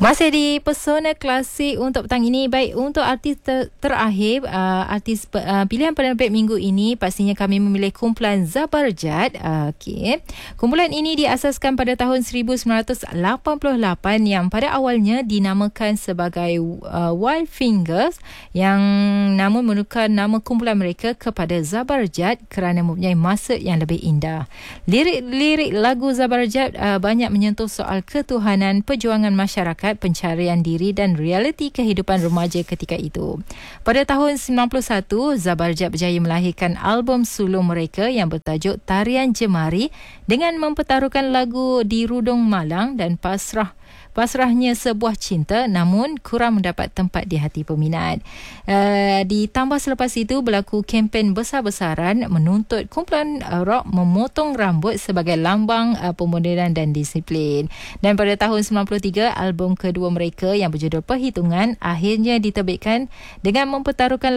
Masih di Pesona Klasik untuk petang ini. Baik, untuk artis terakhir, artis pilihan penerbit minggu ini, pastinya kami memilih kumpulan Zabarjad. Kumpulan ini diasaskan pada tahun 1988 yang pada awalnya dinamakan sebagai Wild Fingers, yang namun menukar nama kumpulan mereka kepada Zabarjad kerana mempunyai maksud yang lebih indah. Lirik lagu Zabarjad banyak menyentuh soal ketuhanan, perjuangan masyarakat, pencarian diri dan realiti kehidupan remaja ketika itu. Pada tahun 91, Zabarjad berjaya melahirkan album sulung mereka yang bertajuk Tarian Jemari dengan mempertaruhkan lagu Di Rudung Malang dan Pasrahnya Sebuah Cinta, namun kurang mendapat tempat di hati peminat. Ditambah selepas itu berlaku kempen besar-besaran menuntut kumpulan rock memotong rambut sebagai lambang pemodenan dan disiplin. Dan pada tahun 93, album kedua mereka yang berjudul Perhitungan akhirnya diterbitkan dengan mempertaruhkan